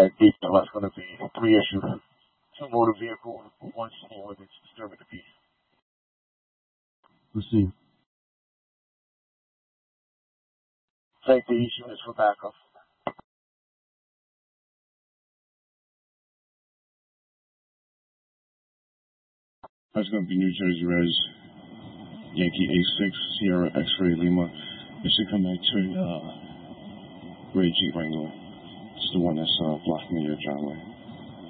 Tag B, that's going to be reissued. 2 motor vehicle, 1 small image, disturbing the peace. Proceed. Take these units for backup. That's going to be New Jersey Res, Yankee A6, Sierra X-Ray Lima. It should come back to red Jeep Wrangler. It's the one that's blocking your driveway.